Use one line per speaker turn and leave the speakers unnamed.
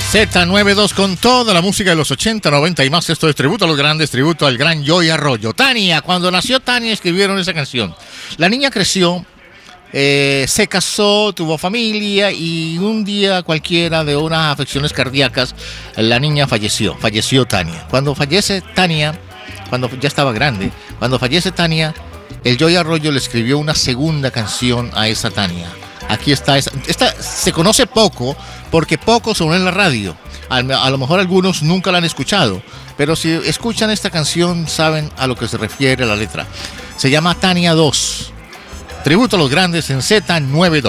Z92 con toda la música de los 80, 90 y más. Esto es tributo a los grandes, tributo al gran Joey Arroyo. Tania, cuando nació Tania escribieron esa canción. La niña creció, se casó, tuvo familia y un día cualquiera de unas afecciones cardíacas, la niña falleció Tania. Cuando fallece Tania, cuando ya estaba grande, cuando fallece Tania, el Joey Arroyo le escribió una segunda canción a esa Tania. Aquí está esta se conoce poco porque poco sonó en la radio. A lo mejor algunos nunca la han escuchado, pero si escuchan esta canción saben a lo que se refiere la letra. Se llama Tania 2. Tributo a los grandes en Z92.